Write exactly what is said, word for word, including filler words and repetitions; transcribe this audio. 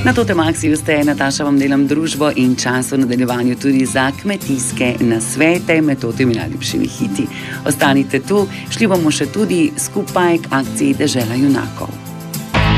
Na to temaksiju ste, Nataša, vam delam družbo in čas v nadaljevanju tudi za kmetijske nasvete med temi najljubšimi hiti. Ostanite tu, šli bomo še tudi skupaj k akciji Dežela junakov.